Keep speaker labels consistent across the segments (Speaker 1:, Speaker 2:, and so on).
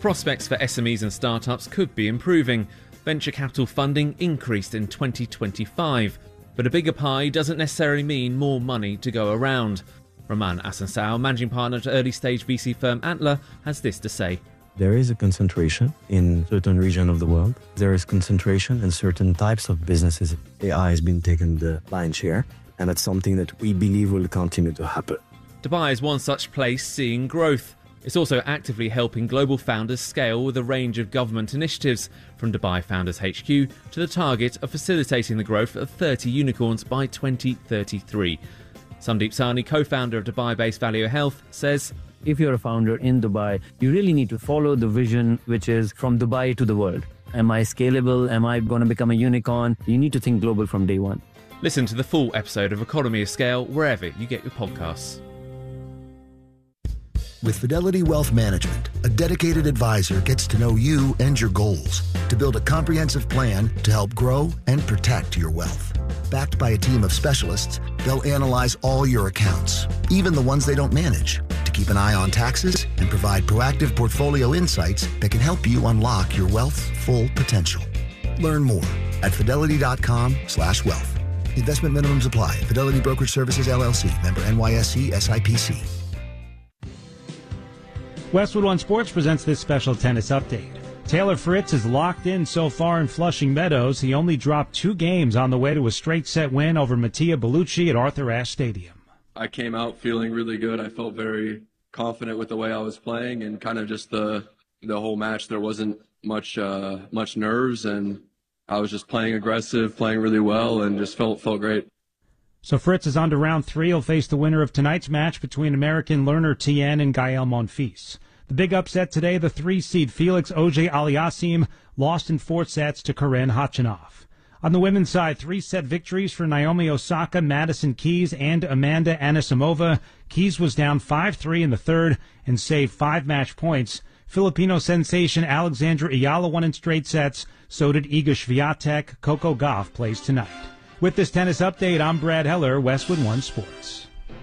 Speaker 1: prospects for SMEs and startups could be improving. Venture capital funding increased in 2025, but a bigger pie doesn't necessarily mean more money to go around. Roman Asansao, managing partner at early-stage VC firm Antler, has this to say.
Speaker 2: There is a concentration in certain regions of the world. There is concentration in certain types of businesses. AI has been taking the lion's share, and that's something that we believe will continue to happen.
Speaker 1: Dubai is one such place seeing growth. It's also actively helping global founders scale with a range of government initiatives, from Dubai Founders HQ to the target of facilitating the growth of 30 unicorns by 2033. Sandeep Sahni, co-founder of Dubai-based Value Health, says,
Speaker 3: if you're a founder in Dubai, you really need to follow the vision, which is from Dubai to the world. Am I scalable? Am I going to become a unicorn? You need to think global from day one.
Speaker 1: Listen to the full episode of Economy of Scale wherever you get your podcasts.
Speaker 4: With Fidelity Wealth Management, a dedicated advisor gets to know you and your goals to build a comprehensive plan to help grow and protect your wealth. Backed by a team of specialists, they'll analyze all your accounts, even the ones they don't manage, to keep an eye on taxes and provide proactive portfolio insights that can help you unlock your wealth's full potential. Learn more at fidelity.com/wealth. Investment minimums apply. Fidelity Brokerage Services, LLC. Member NYSE SIPC.
Speaker 5: Westwood One Sports presents this special tennis update. Taylor Fritz is locked in so far in Flushing Meadows. He only dropped 2 games on the way to a straight set win over Mattia Bellucci at Arthur Ashe Stadium.
Speaker 6: I came out feeling really good. I felt very confident with the way I was playing, and kind of just the whole match. There wasn't much nerves, and I was just playing aggressive, playing really well, and just felt great.
Speaker 5: So Fritz is on to round 3. He'll face the winner of tonight's match between American Lerner Tien and Gael Monfils. The big upset today, the 3-seed Felix Auger-Aliassime lost in 4 sets to Karen Khachanov. On the women's side, 3-set victories for Naomi Osaka, Madison Keys, and Amanda Anisimova. Keys was down 5-3 in the third and saved 5 match points. Filipino sensation Alexandra Ayala won in straight sets. So did Iga Swiatek. Coco Gauff plays tonight. With this tennis update, I'm Brad Heller, Westwood One Sports.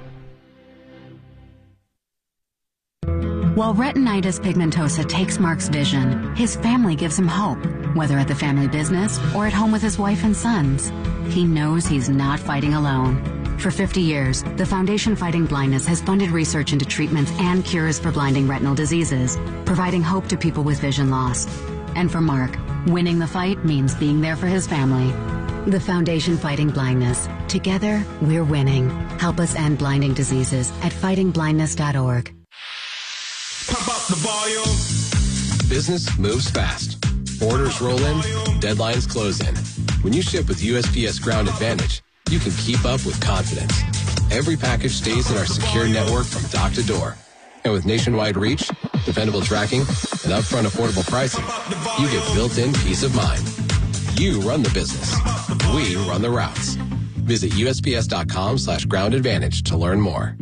Speaker 7: While retinitis pigmentosa takes Mark's vision, his family gives him hope, whether at the family business or at home with his wife and sons. He knows he's not fighting alone. For 50 years, the Foundation Fighting Blindness has funded research into treatments and cures for blinding retinal diseases, providing hope to people with vision loss. And for Mark, winning the fight means being there for his family. The Foundation Fighting Blindness. Together, we're winning. Help us end blinding diseases at fightingblindness.org.
Speaker 8: Pump up the volume.
Speaker 9: Business moves fast. Orders roll in, deadlines close in. When you ship with USPS Ground Advantage, you can keep up with confidence. Every package stays in our secure network from dock to door. And with nationwide reach, dependable tracking, and upfront affordable pricing, you get built-in peace of mind. You run the business. We run the routes. Visit USPS.com/Ground Advantage to learn more.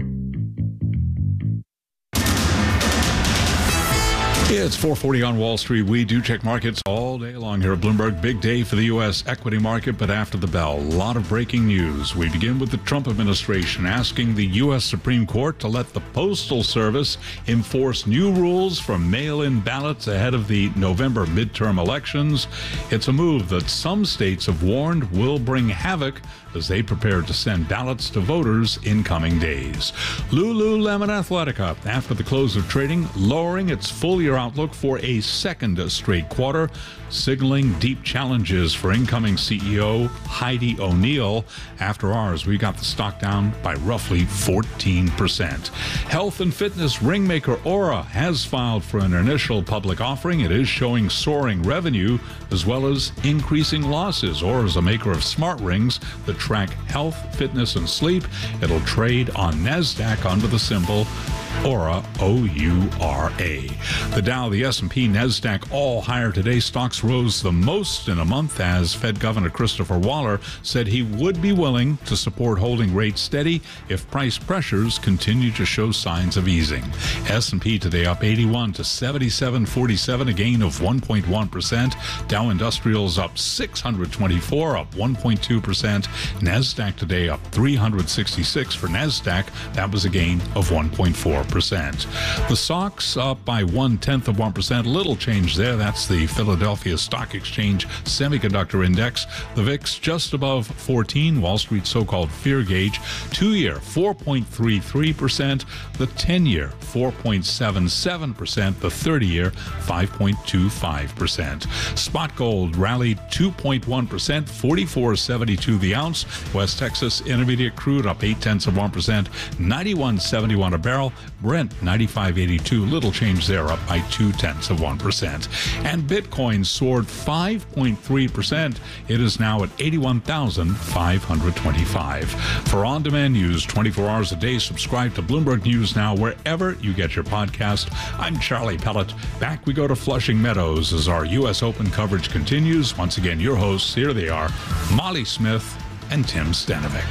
Speaker 10: It's 4:40 on Wall Street. We do check markets all day long here at Bloomberg. Big day for the U.S. equity market, but after the bell, a lot of breaking news. We begin with the Trump administration asking the U.S. Supreme Court to let the Postal Service enforce new rules for mail-in ballots ahead of the November midterm elections. It's a move that some states have warned will bring havoc as they prepare to send ballots to voters in coming days. Lululemon Athletica, after the close of trading, lowering its full-year outlook for a second straight quarter, signaling deep challenges for incoming CEO Heidi O'Neill. After ours, we got the stock down by roughly 14%. Health and fitness ringmaker Oura has filed for an initial public offering. It is showing soaring revenue as well as increasing losses. Oura is a maker of smart rings that track health, fitness, and sleep. It'll trade on NASDAQ under the symbol Oura, O-U-R-A. The Dow, the S&P, NASDAQ all higher today. Stocks rose the most in a month as Fed Governor Christopher Waller said he would be willing to support holding rates steady if price pressures continue to show signs of easing. S&P today up 81 to 77.47, a gain of 1.1%. Dow Industrials up 624, up 1.2%. NASDAQ today up 366 for NASDAQ. That was a gain of 1.4%. 0.5%. The Sox up by 0.1%. Little change there. That's the Philadelphia Stock Exchange Semiconductor Index. The VIX just above 14. Wall Street's so-called fear gauge. 2-year 4.33%. The 10-year 4.77%. The 30-year 5.25%. Spot gold rallied 2.1%, 44.72 the ounce. West Texas Intermediate crude up 0.8%, 91.71 a barrel. Brent 95.82, little change there, up by 0.2%. And Bitcoin soared 5.3%. It is now at 81,525. For on-demand news 24 hours a day, subscribe to Bloomberg News Now wherever you get your podcast. I'm Charlie Pellet. Back we go to Flushing Meadows as our U.S. Open coverage continues. Once again, your hosts, here they are, Molly Smith and Tim Stanovic.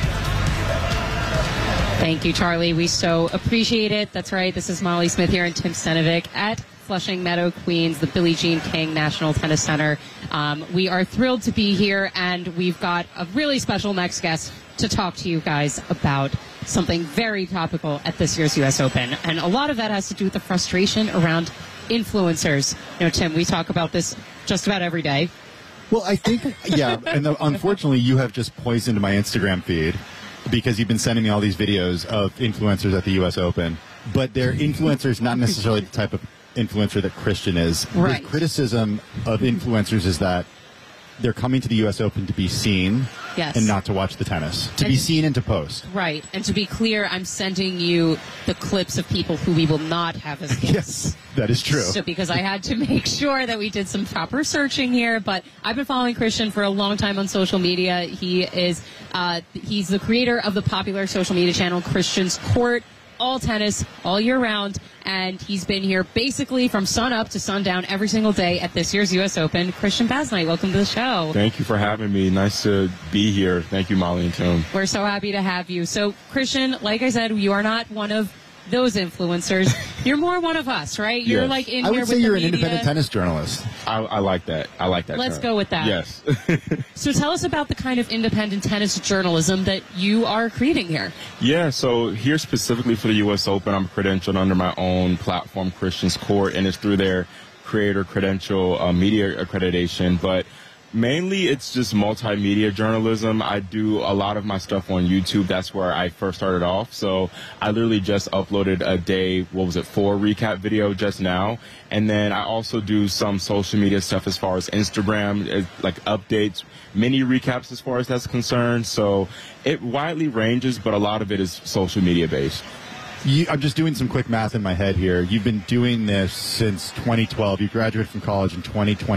Speaker 11: Thank you, Charlie. We so appreciate it. That's right. This is Molly Smith here and Tim Stanovic at Flushing Meadow, Queens, the Billie Jean King National Tennis Center. We are thrilled to be here, and we've got a really special next guest to talk to you guys about something very topical at this year's U.S. Open. And a lot of that has to do with the frustration around influencers. You know, Tim, we talk about this just about every day.
Speaker 12: Well, I think, yeah, and unfortunately you have just poisoned my Instagram feed because you've been sending me all these videos of influencers at the U.S. Open, but they're influencers, not necessarily the type of influencer that Christian is.
Speaker 11: Right.
Speaker 12: The criticism of influencers is that they're coming to the U.S. Open to be seen and not to watch the tennis, to be seen and to post.
Speaker 11: Right. And to be clear, I'm sending you the clips of people who we will not have as guests.
Speaker 12: Yes, that is true.
Speaker 11: So because I had to make sure that we did some proper searching here, but I've been following Christian for a long time on social media. He is he's the creator of the popular social media channel Christian's Court. All tennis, all year round, and he's been here basically from sun up to sundown every single day at this year's U.S. Open. Christian Basnight, welcome to the show.
Speaker 13: Thank you for having me. Nice to be here. Thank you, Molly and Tim.
Speaker 11: We're so happy to have you. So, Christian, like I said, you are not one of those influencers. You're more one of us, right? You're
Speaker 13: yes.
Speaker 11: like in
Speaker 12: I
Speaker 11: here
Speaker 12: would
Speaker 11: with
Speaker 12: say you're
Speaker 11: the
Speaker 12: an
Speaker 11: media.
Speaker 12: independent tennis journalist.
Speaker 13: I like that. I like that.
Speaker 11: Let's
Speaker 13: term.
Speaker 11: go with that.
Speaker 13: Yes.
Speaker 11: So tell us about the kind of independent tennis journalism that you are creating here.
Speaker 13: Yeah, so here specifically for the U.S. Open, I'm credentialed under my own platform, Christian's Court, and it's through their creator credential media accreditation. But mainly it's just multimedia journalism. I do a lot of my stuff on YouTube. That's where I first started off. So I literally just uploaded a day, 4 recap video just now. And then I also do some social media stuff as far as Instagram, like updates, mini recaps as far as that's concerned. So it widely ranges, but a lot of it is social media based.
Speaker 12: I'm just doing some quick math in my head here. You've been doing this since 2012. You graduated from college in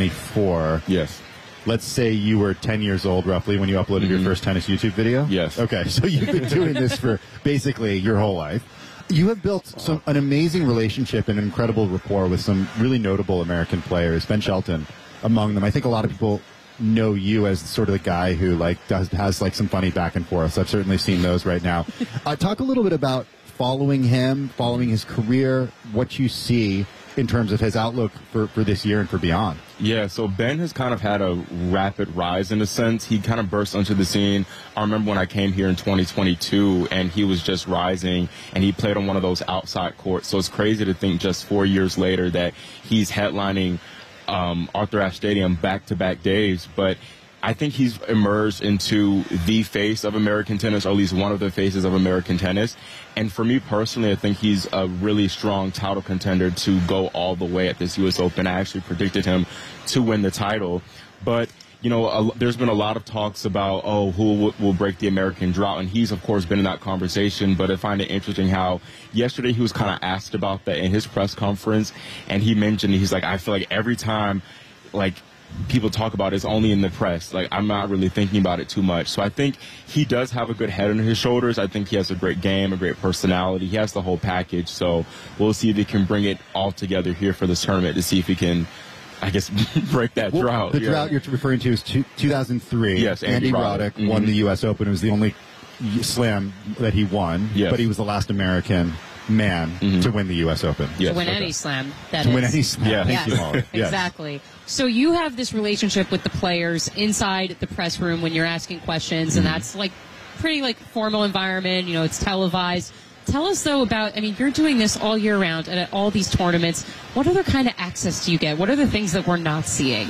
Speaker 12: 2024.
Speaker 13: Yes.
Speaker 12: Let's say you were 10 years old, roughly, when you uploaded your first tennis YouTube video?
Speaker 13: Yes.
Speaker 12: Okay, so you've been doing this for basically your whole life. You have built an amazing relationship and incredible rapport with some really notable American players, Ben Shelton among them. I think a lot of people know you as sort of the guy who has some funny back and forth. I've certainly seen those right now. Talk a little bit about following him, following his career, what you see in terms of his outlook for this year and for beyond.
Speaker 13: Yeah, so Ben has kind of had a rapid rise in a sense. He kind of burst onto the scene. I remember when I came here in 2022 and he was just rising and he played on one of those outside courts. So it's crazy to think just 4 years later that he's headlining Arthur Ashe Stadium back-to-back days. But I think he's emerged into the face of American tennis, or at least one of the faces of American tennis. And for me personally, I think he's a really strong title contender to go all the way at this U.S. Open. I actually predicted him to win the title. But, you know, there's been a lot of talks about, who will break the American drought. And he's, of course, been in that conversation. But I find it interesting how yesterday he was kind of asked about that in his press conference. And he mentioned, he's like, I feel like every time, people talk about it, it's only in the press. I'm not really thinking about it too much. So I think he does have a good head on his shoulders. I think he has a great game, a great personality. He has the whole package. So we'll see if he can bring it all together here for this tournament to see if he can, I guess, break that drought.
Speaker 12: The drought you're referring to is 2003.
Speaker 13: Yes,
Speaker 12: Andy Roddick won the U.S. Open. It was the only slam that he won, but he was the last American man to win the U.S. Open.
Speaker 11: Yes. To win any slam, that is.
Speaker 12: To win any slam.
Speaker 13: Yeah.
Speaker 12: Thank you, Molly.
Speaker 11: Exactly. So you have this relationship with the players inside the press room when you're asking questions, and that's pretty formal environment. You know, it's televised. Tell us, though, about, I mean, you're doing this all year round and at all these tournaments. What other kind of access do you get? What are the things that we're not seeing?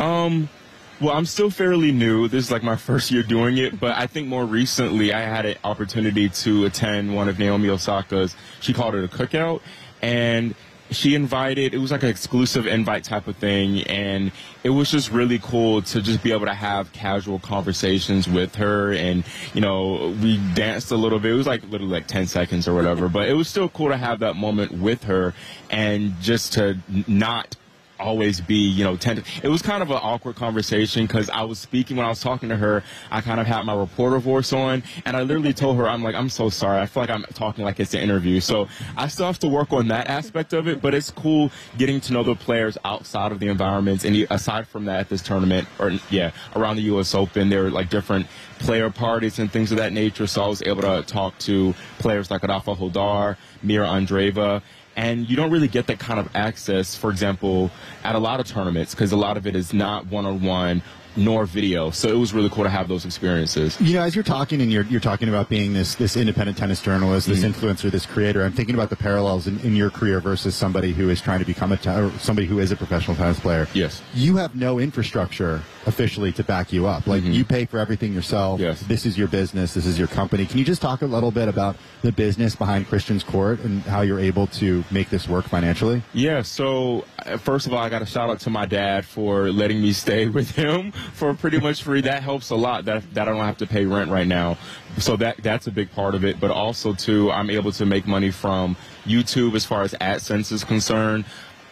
Speaker 13: Well, I'm still fairly new. This is like my first year doing it, but I think more recently I had an opportunity to attend one of Naomi Osaka's, she called it a cookout, and she invited, it was like an exclusive invite type of thing, and it was just really cool to just be able to have casual conversations with her, and, you know, we danced a little bit. It was like literally like 10 seconds or whatever, but it was still cool to have that moment with her and just to not always be, you know, it was kind of an awkward conversation because I was speaking when I was talking to her. I kind of had my reporter voice on, and I literally told her, I'm like, I'm so sorry. I feel like I'm talking like it's an interview. So I still have to work on that aspect of it, but it's cool getting to know the players outside of the environments. And aside from that, at this tournament, or around the U.S. Open, there were like different player parties and things of that nature. So I was able to talk to players like Rafa Hodar, Mira Andreeva. And you don't really get that kind of access, for example, at a lot of tournaments, because a lot of it is not one-on-one nor video. So it was really cool to have those experiences.
Speaker 12: You know, as you're talking and you're talking about being this independent tennis journalist, this influencer, this creator, I'm thinking about the parallels in your career versus somebody who is trying to become somebody who is a professional tennis player.
Speaker 13: Yes.
Speaker 12: You have no infrastructure officially to back you up. Like, you pay for everything yourself.
Speaker 13: Yes.
Speaker 12: This is your business. This is your company. Can you just talk a little bit about the business behind Christian's Court and how you're able to make this work financially?
Speaker 13: Yeah, so first of all, I got a shout out to my dad for letting me stay with him for pretty much free. That helps a lot that I don't have to pay rent right now. So that's a big part of it. But also, too, I'm able to make money from YouTube as far as AdSense is concerned.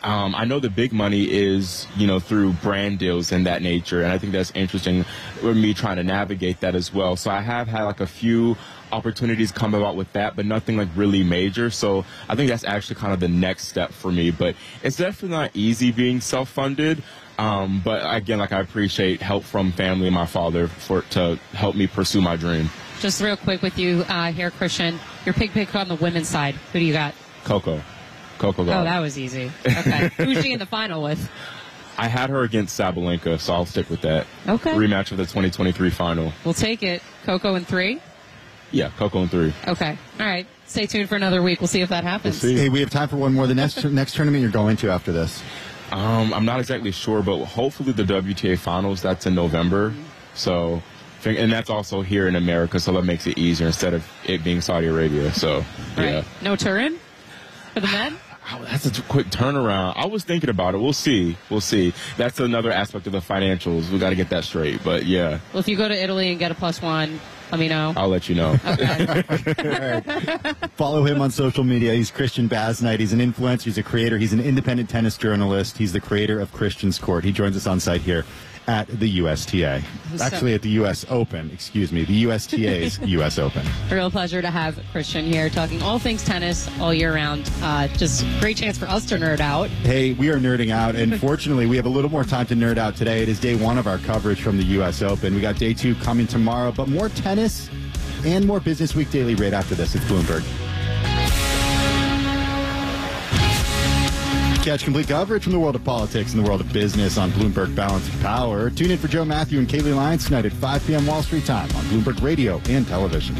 Speaker 13: I know the big money is, you know, through brand deals and that nature, and I think that's interesting with me trying to navigate that as well. So I have had like a few opportunities come about with that, but nothing like really major. So I think that's actually kind of the next step for me. But it's definitely not easy being self-funded. But again, like, I appreciate help from family and my father to help me pursue my dream.
Speaker 11: Just real quick with you here, Christian, your pick on the women's side. Who do you got?
Speaker 13: Coco
Speaker 11: Oh,
Speaker 13: Gauff.
Speaker 11: that was easy. Okay. Who's she in the final with?
Speaker 13: I had her against Sabalenka, so I'll stick with that.
Speaker 11: Okay.
Speaker 13: Rematch of the 2023 final.
Speaker 11: We'll take it. Coco in 3?
Speaker 13: Yeah, Coco in 3.
Speaker 11: Okay. All right. Stay tuned for another week. We'll see if that happens.
Speaker 12: We'll see. Hey, we have time for one more. The next tournament you're going to after this?
Speaker 13: I'm not exactly sure, but hopefully the WTA finals, that's in November. So, and that's also here in America, so that makes it easier instead of it being Saudi Arabia. So, yeah.
Speaker 11: Right. No Turin for the men?
Speaker 13: Oh, that's a quick turnaround. I was thinking about it. We'll see. That's another aspect of the financials. We got to get that straight. But yeah.
Speaker 11: Well, if you go to Italy and get a +1, let me know.
Speaker 13: I'll let you know.
Speaker 11: Okay.
Speaker 12: Follow him on social media. He's Christian Basnight. He's an influencer. He's a creator. He's an independent tennis journalist. He's the creator of Christian's Court. He joins us on site here at the USTA. Actually, at the U.S. Open. Excuse me. The USTA's U.S. Open.
Speaker 11: A real pleasure to have Christian here talking all things tennis all year round. Just great chance for us to nerd out.
Speaker 12: Hey, we are nerding out, and fortunately, we have a little more time to nerd out today. It is day 1 of our coverage from the U.S. Open. We got day 2 coming tomorrow, but more tennis and more Business Week Daily right after this. It's Bloomberg. Catch complete coverage from the world of politics and the world of business on Bloomberg Balance of Power. Tune in for Joe Matthew and Kaylee Lyons tonight at 5 p.m. Wall Street time on Bloomberg Radio and television.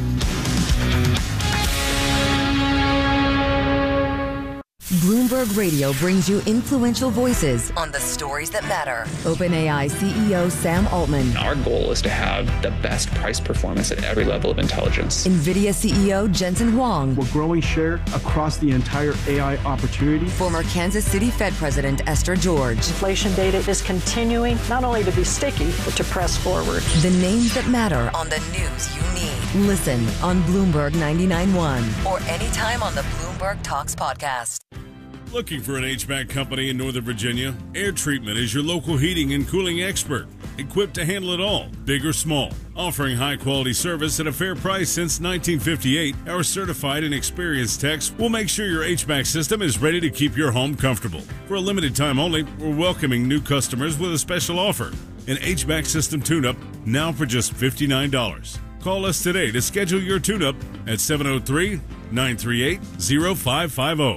Speaker 14: Bloomberg Radio brings you influential voices on the stories that matter. OpenAI CEO Sam Altman.
Speaker 15: Our goal is to have the best price performance at every level of intelligence.
Speaker 14: NVIDIA CEO Jensen Huang.
Speaker 16: We're growing share across the entire AI opportunity.
Speaker 14: Former Kansas City Fed President Esther George.
Speaker 17: Inflation data is continuing not only to be sticky, but to press forward.
Speaker 14: The names that matter on the news you need. Listen on Bloomberg 99.1 or anytime on the Bloomberg Talks podcast.
Speaker 18: Looking for an HVAC company in Northern Virginia? Air Treatment is your local heating and cooling expert, equipped to handle it all, big or small. Offering high-quality service at a fair price since 1958, our certified and experienced techs will make sure your HVAC system is ready to keep your home comfortable. For a limited time only, we're welcoming new customers with a special offer, an HVAC system tune-up now for just $59. Call us today to schedule your tune-up at 703-938-0550.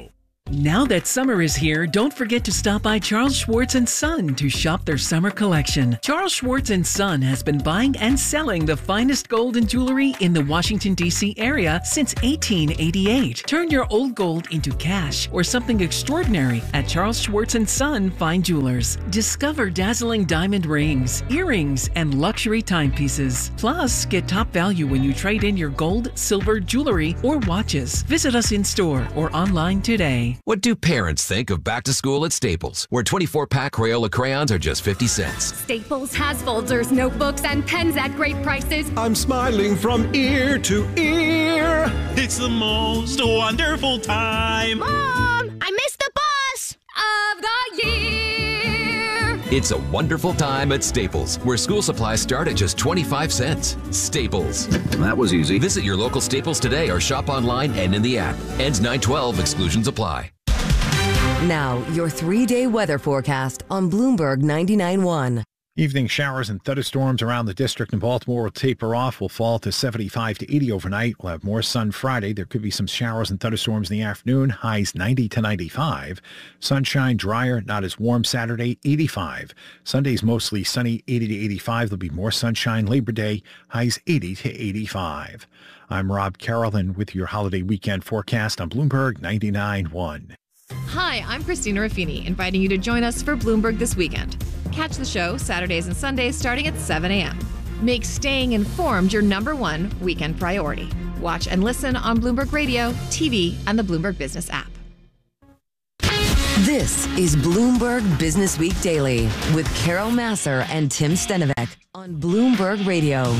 Speaker 19: Now that summer is here, don't forget to stop by Charles Schwartz & Son to shop their summer collection. Charles Schwartz & Son has been buying and selling the finest gold and jewelry in the Washington, D.C. area since 1888. Turn your old gold into cash or something extraordinary at Charles Schwartz & Son Fine Jewelers. Discover dazzling diamond rings, earrings, and luxury timepieces. Plus, get top value when you trade in your gold, silver, jewelry, or watches. Visit us in store or online today.
Speaker 20: What do parents think of back to school at Staples, where 24-pack Crayola crayons are just 50 cents?
Speaker 21: Staples has folders, notebooks, and pens at great prices.
Speaker 8: I'm smiling from ear to ear.
Speaker 22: It's the most wonderful time.
Speaker 21: Mom, I missed the bus of the year.
Speaker 20: It's a wonderful time at Staples, where school supplies start at just 25 cents. Staples.
Speaker 23: That was easy.
Speaker 20: Visit your local Staples today or shop online and in the app. Ends 9/12. Exclusions apply.
Speaker 14: Now, your 3-day weather forecast on Bloomberg 99.1.
Speaker 24: Evening showers and thunderstorms around the district in Baltimore will taper off. Will fall to 75 to 80 overnight. We'll have more sun Friday. There could be some showers and thunderstorms in the afternoon. Highs 90 to 95. Sunshine, drier, not as warm Saturday, 85. Sunday's mostly sunny, 80 to 85. There'll be more sunshine Labor Day. Highs 80 to 85. I'm Rob Carolyn with your holiday weekend forecast on Bloomberg 99.1.
Speaker 25: Hi, I'm Christina Raffini, inviting you to join us for Bloomberg This Weekend. Catch the show Saturdays and Sundays starting at 7 a.m. Make staying informed your #1 weekend priority. Watch and listen on Bloomberg Radio, TV, and the Bloomberg Business app.
Speaker 14: This is Bloomberg Business Week Daily with Carol Massar and Tim Stenovec on Bloomberg Radio.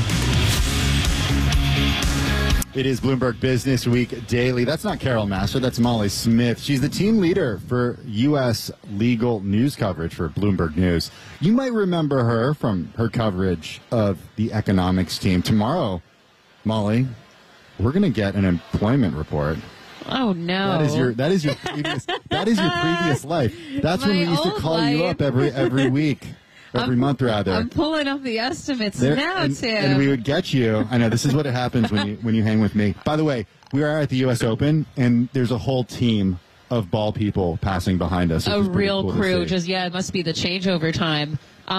Speaker 12: It is Bloomberg Business Week Daily. That's not Carol Massar, that's Molly Smith. She's the team leader for U.S. legal news coverage for Bloomberg News. You might remember her from her coverage of the economics team. Tomorrow, Molly, we're going to get an employment report.
Speaker 11: Oh no!
Speaker 12: That is your previous life. That's when we used to call you up every week. Every month, rather.
Speaker 11: I'm pulling up the estimates now, Tim.
Speaker 12: And we would get you. I know, this is what happens when you hang with me. By the way, we are at the U.S. Open, and there's a whole team of ball people passing behind us.
Speaker 11: A real crew. It must be the changeover time.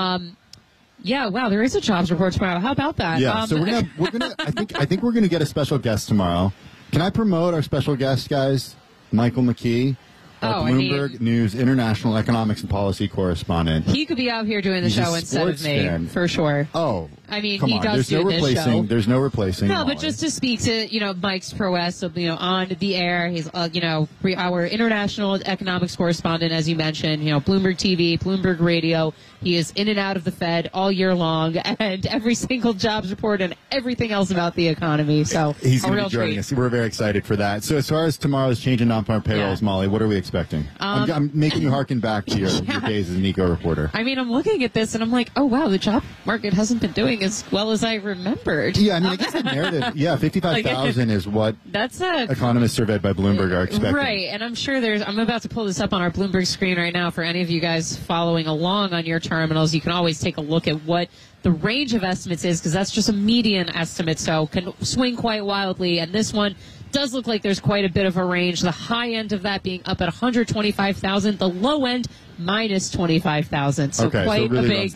Speaker 11: Yeah, wow, there is a jobs report tomorrow. How about that?
Speaker 12: Yeah, so we're gonna. I think we're gonna get a special guest tomorrow. Can I promote our special guest, guys? Michael McKee. Bloomberg News International Economics and Policy Correspondent.
Speaker 11: He could be out here doing the show instead of me, fan. For sure.
Speaker 12: Oh,
Speaker 11: I mean,
Speaker 12: come
Speaker 11: he
Speaker 12: on.
Speaker 11: does this show.
Speaker 12: There's no replacing.
Speaker 11: No, but just to speak to Mike's prowess of on the air. He's our international economics correspondent, as you mentioned. Bloomberg TV, Bloomberg Radio. He is in and out of the Fed all year long, and every single jobs report and everything else about the economy. So
Speaker 12: he's going to be joining us. We're very excited for that. So as far as tomorrow's change in non-farm payrolls, Molly, what are we expecting? I'm making you harken back to your days as an eco reporter.
Speaker 11: I mean, I'm looking at this and I'm like, oh wow, the job market hasn't been doing as well as I remembered.
Speaker 12: Yeah, I mean, I guess the narrative. Yeah, 55,000 is what economists surveyed by Bloomberg are expecting.
Speaker 11: Right, and I'm sure I'm about to pull this up on our Bloomberg screen right now for any of you guys following along on your terminals. You can always take a look at what the range of estimates is, because that's just a median estimate, so can swing quite wildly. And this one does look like there's quite a bit of a range. The high end of that being up at 125,000, the low end minus 25,000. So quite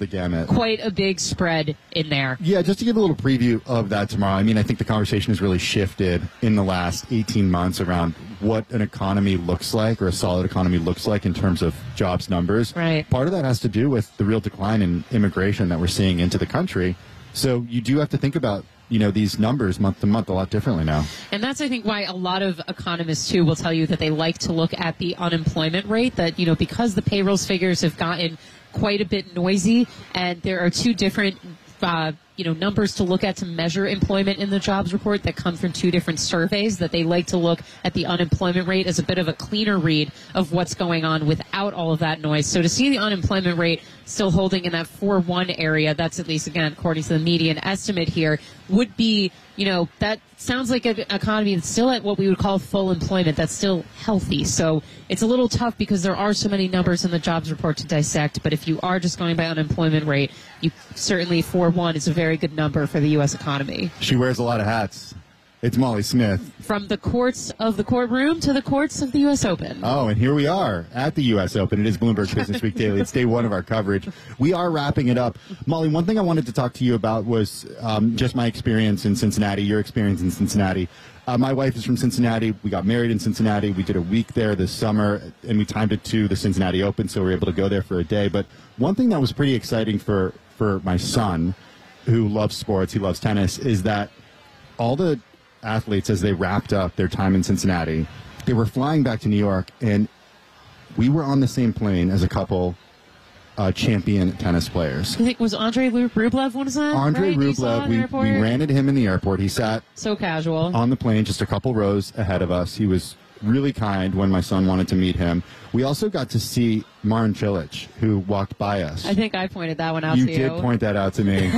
Speaker 11: a big spread in there.
Speaker 12: Yeah, just to give a little preview of that tomorrow. I mean, I think the conversation has really shifted in the last 18 months around what an economy looks like, or a solid economy looks like in terms of jobs numbers.
Speaker 11: Right.
Speaker 12: Part of that has to do with the real decline in immigration that we're seeing into the country. So you do have to think about these numbers month to month a lot differently now.
Speaker 11: And that's, I think, why a lot of economists, too, will tell you that they like to look at the unemployment rate, that, because the payrolls figures have gotten quite a bit noisy, and there are two different numbers to look at to measure employment in the jobs report that come from two different surveys, that they like to look at the unemployment rate as a bit of a cleaner read of what's going on without all of that noise. So to see the unemployment rate still holding in that 4.1 area, that's at least, again, according to the median estimate here, would be, that sounds like an economy that's still at what we would call full employment, that's still healthy. So it's a little tough because there are so many numbers in the jobs report to dissect. But if you are just going by unemployment rate, you certainly 4.1 is a very good number for the U.S. economy.
Speaker 12: She wears a lot of hats. It's Molly Smith.
Speaker 11: From the courts of the courtroom to the courts of the U.S. Open.
Speaker 12: Oh, and here we are at the U.S. Open. It is Bloomberg Business Week Daily. It's day one of our coverage. We are wrapping it up. Molly, one thing I wanted to talk to you about was just my experience in Cincinnati, your experience in Cincinnati. My wife is from Cincinnati. We got married in Cincinnati. We did a week there this summer, and we timed it to the Cincinnati Open, so we were able to go there for a day. But one thing that was pretty exciting for my son, who loves sports, he loves tennis, is that all the athletes, as they wrapped up their time in Cincinnati, they were flying back to New York, and we were on the same plane as a couple champion tennis players.
Speaker 11: I think was Andre Rublev one of them?
Speaker 12: Andre
Speaker 11: right?
Speaker 12: Rublev, we ran into him in the airport. He sat
Speaker 11: so casual
Speaker 12: on the plane, just a couple rows ahead of us. He was really kind when my son wanted to meet him. We also got to see Marin Cilic, who walked by us.
Speaker 11: I think I pointed that one out to you.
Speaker 12: You did point that out to me.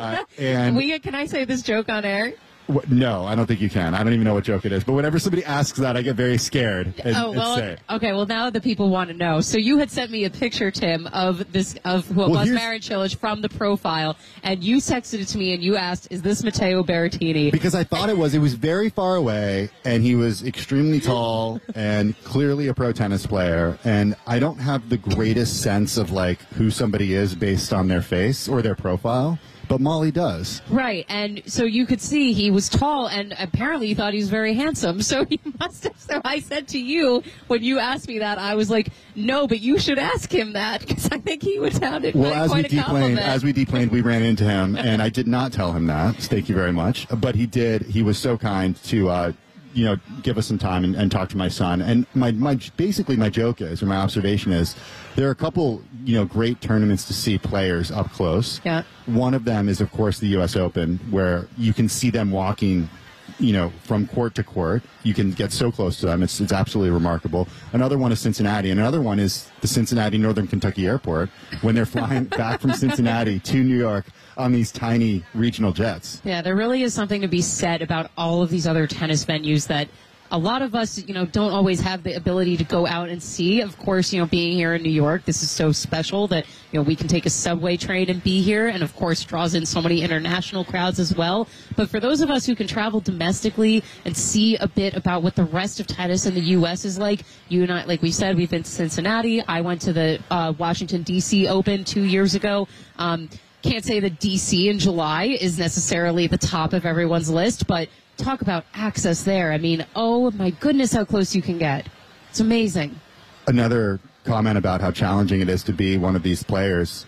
Speaker 11: And can I say this joke on air?
Speaker 12: No, I don't think you can. I don't even know what joke it is. But whenever somebody asks that, I get very scared.
Speaker 11: Okay. Well, now the people want to know. So you had sent me a picture, Tim, of what was Marin Cilic from the profile, and you texted it to me and you asked, "Is this Matteo Berrettini?"
Speaker 12: Because I thought it was. It was very far away, and he was extremely tall and clearly a pro tennis player. And I don't have the greatest sense of like who somebody is based on their face or their profile. But Molly does.
Speaker 11: Right, and so you could see he was tall, and apparently you thought he was very handsome. So he must have. So I said to you, when you asked me that, I was like, no, but you should ask him that, because I think he would sound it quite a compliment.
Speaker 12: As we deplaned, we ran into him, and I did not tell him that. Thank you very much. But he did. He was so kind to give us some time and talk to my son. And basically my joke is, or my observation is, there are a couple, great tournaments to see players up close.
Speaker 11: Yeah.
Speaker 12: One of them is, of course, the U.S. Open, where you can see them walking, from court to court. You can get so close to them. It's absolutely remarkable. Another one is Cincinnati, and another one is the Cincinnati Northern Kentucky Airport, when they're flying back from Cincinnati to New York on these tiny regional jets.
Speaker 11: Yeah, there really is something to be said about all of these other tennis venues that a lot of us, don't always have the ability to go out and see. Of course, being here in New York, this is so special that, we can take a subway train and be here, and of course draws in so many international crowds as well. But for those of us who can travel domestically and see a bit about what the rest of tennis in the U.S. is like, you and I, like we said, we've been to Cincinnati. I went to the Washington, D.C. Open 2 years ago. Can't say that D.C. in July is necessarily at the top of everyone's list, but talk about access there. I mean, oh my goodness, how close you can get. It's amazing.
Speaker 12: Another comment about how challenging it is to be one of these players.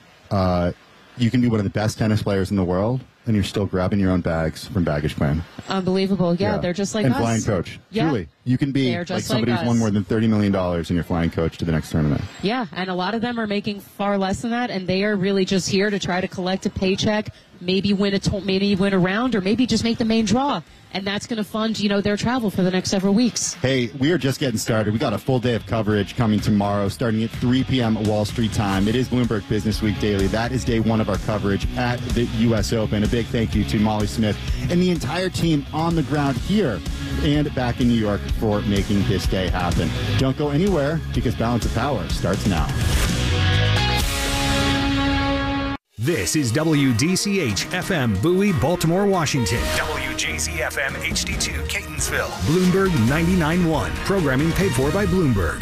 Speaker 12: You can be one of the best tennis players in the world, and you're still grabbing your own bags from baggage claim.
Speaker 11: Unbelievable. Yeah, they're just like
Speaker 12: and
Speaker 11: us.
Speaker 12: And flying coach.
Speaker 11: Yeah.
Speaker 12: Truly. You can be like somebody who's won more than $30 million and you're flying coach to the next tournament.
Speaker 11: Yeah, and a lot of them are making far less than that, and they are really just here to try to collect a paycheck, maybe win a round, or maybe just make the main draw. And that's going to fund, their travel for the next several weeks.
Speaker 12: Hey, we are just getting started. We got a full day of coverage coming tomorrow, starting at 3 p.m. Wall Street time. It is Bloomberg Business Week Daily. That is day one of our coverage at the U.S. Open. A big thank you to Molly Smith and the entire team on the ground here and back in New York for making this day happen. Don't go anywhere, because Balance of Power starts now.
Speaker 8: This is WDCH-FM Bowie, Baltimore, Washington. WJZ-FM HD2 Catonsville. Bloomberg 99.1. Programming paid for by Bloomberg.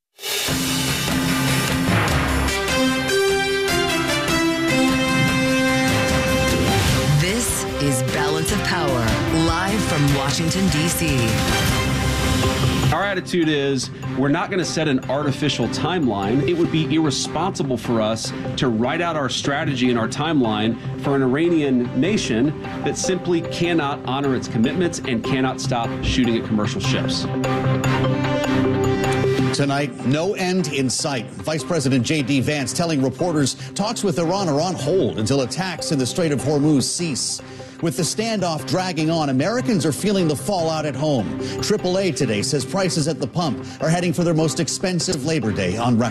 Speaker 14: This is Balance of Power, live from Washington, D.C.
Speaker 1: Our attitude is we're not going to set an artificial timeline. It would be irresponsible for us to write out our strategy and our timeline for an Iranian nation that simply cannot honor its commitments and cannot stop shooting at commercial ships.
Speaker 2: Tonight, no end in sight. Vice President J.D. Vance telling reporters talks with Iran are on hold until attacks in the Strait of Hormuz cease. With the standoff dragging on, Americans are feeling the fallout at home. AAA today says prices at the pump are heading for their most expensive Labor Day on record.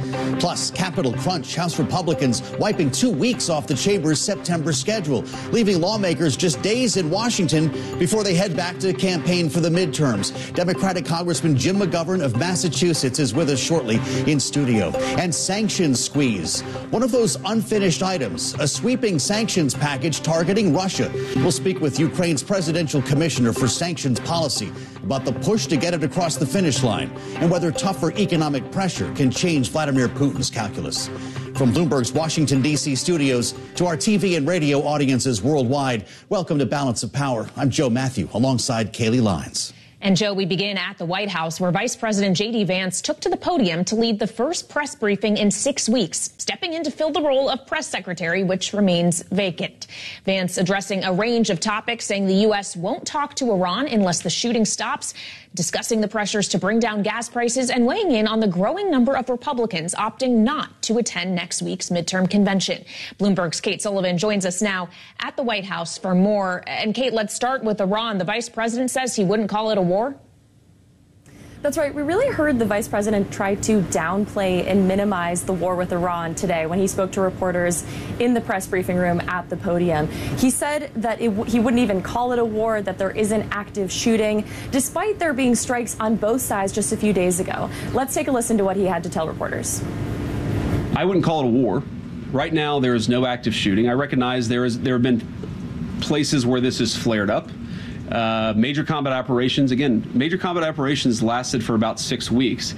Speaker 2: Plus, Capitol crunch, House Republicans wiping 2 weeks off the chamber's September schedule, leaving lawmakers just days in Washington before they head back to campaign for the midterms. Democratic Congressman Jim McGovern of Massachusetts is with us shortly in studio. And sanctions squeeze, one of those unfinished items, a sweeping sanctions package targeting Russia. We'll speak with Ukraine's presidential commissioner for sanctions policy about the push to get it across the finish line and whether tougher economic pressure can change Vladimir Putin's calculus. From Bloomberg's Washington, D.C. studios to our TV and radio audiences worldwide, welcome to Balance of Power. I'm Joe Matthew alongside Kaylee Lyons.
Speaker 3: And Joe, we begin at the White House, where Vice President J.D. Vance took to the podium to lead the first press briefing in 6 weeks, stepping in to fill the role of press secretary, which remains vacant. Vance addressing a range of topics, saying the U.S. won't talk to Iran unless the shooting stops, discussing the pressures to bring down gas prices, and weighing in on the growing number of Republicans opting not to attend next week's midterm convention. Bloomberg's Kate Sullivan joins us now at the White House for more. And Kate, let's start with Iran. The vice president says he wouldn't call it a war.
Speaker 4: That's right. We really heard the vice president try to downplay and minimize the war with Iran today when he spoke to reporters in the press briefing room at the podium. He said that he wouldn't even call it a war, that there isn't active shooting, despite there being strikes on both sides just a few days ago. Let's take a listen to what he had to tell reporters.
Speaker 1: I wouldn't call it a war. Right now, there is no active shooting. I recognize there have been places where this has flared up. Major combat operations lasted for about 6 weeks.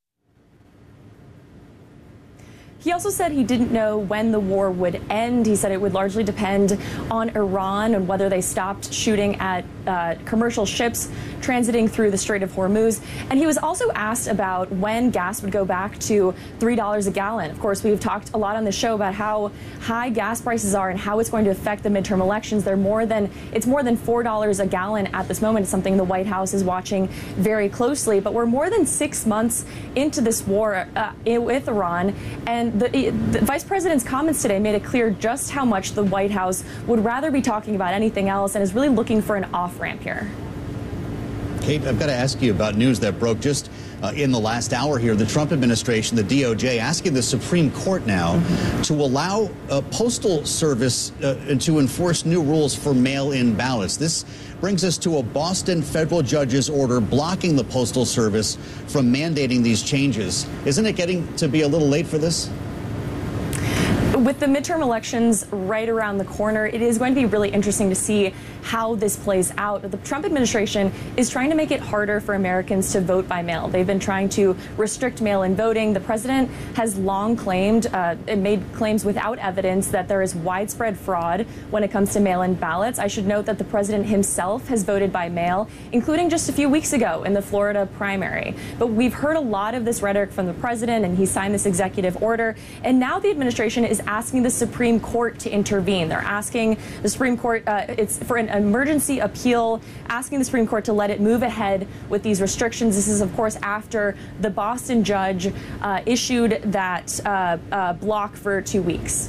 Speaker 4: He also said he didn't know when the war would end. He said it would largely depend on Iran and whether they stopped shooting at commercial ships transiting through the Strait of Hormuz. And he was also asked about when gas would go back to $3 a gallon. Of course, we've talked a lot on the show about how high gas prices are and how it's going to affect the midterm elections. It's more than $4 a gallon at this moment. It's something the White House is watching very closely. But we're more than 6 months into this war with Iran, and the vice president's comments today made it clear just how much the White House would rather be talking about anything else and is really looking for an off-ramp here.
Speaker 2: Kate, I've got to ask you about news that broke just in the last hour here. The Trump administration, the DOJ, asking the Supreme Court now to allow Postal Service to enforce new rules for mail-in ballots. This brings us to a Boston federal judge's order blocking the Postal Service from mandating these changes. Isn't it getting to be a little late for this?
Speaker 4: With the midterm elections right around the corner, it is going to be really interesting to see how this plays out. The Trump administration is trying to make it harder for Americans to vote by mail. They've been trying to restrict mail-in voting. The president has long claimed and made claims without evidence that there is widespread fraud when it comes to mail-in ballots. I should note that the president himself has voted by mail, including just a few weeks ago in the Florida primary. But we've heard a lot of this rhetoric from the president, and he signed this executive order. And now the administration is asking the Supreme Court to intervene. They're asking the Supreme Court, it's for an emergency appeal, asking the Supreme Court to let it move ahead with these restrictions. This is, of course, after the Boston judge issued that block for 2 weeks.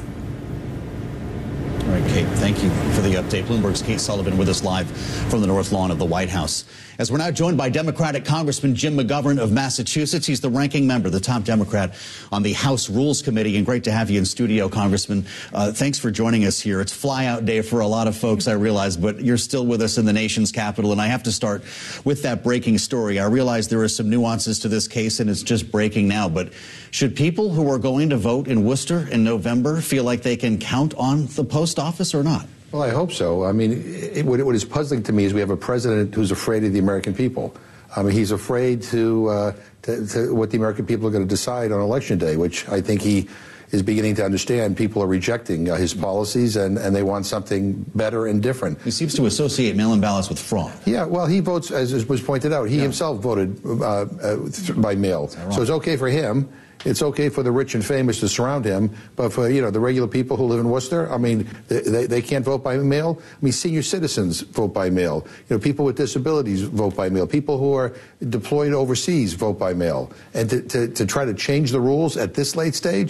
Speaker 2: All right, Kate, thank you for the update. Bloomberg's Kate Sullivan with us live from the North Lawn of the White House. As we're now joined by Democratic Congressman Jim McGovern of Massachusetts. He's the ranking member, the top Democrat on the House Rules Committee. And great to have you in studio, Congressman. Thanks for joining us here. It's fly-out day for a lot of folks, I realize, but you're still with us in the nation's capital. And I have to start with that breaking story. I realize there are some nuances to this case, and it's just breaking now. But should people who are going to vote in Worcester in November feel like they can count on the post office or not?
Speaker 5: Well, I hope so. I mean, what is puzzling to me is we have a president who's afraid of the American people. I mean, he's afraid to what the American people are going to decide on Election Day, which I think he is beginning to understand. People are rejecting his policies, and they want something better and different.
Speaker 2: He seems to associate mail-in ballots with fraud.
Speaker 5: Yeah, well, he votes, as was pointed out, he himself voted by mail. So it's okay for him. It's okay for the rich and famous to surround him, but for, the regular people who live in Worcester, I mean, they can't vote by mail. I mean, senior citizens vote by mail. People with disabilities vote by mail. People who are deployed overseas vote by mail. And to try to change the rules at this late stage,